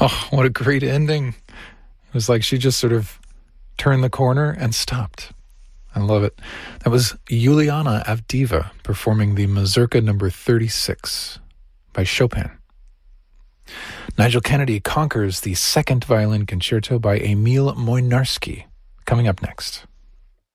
Oh, what a great ending. It was like she just sort of turned the corner and stopped. I love it. That was Juliana Avdiva performing the Mazurka number 36 by Chopin. Nigel Kennedy conquers the second violin concerto by Emil Moynarski, coming up next.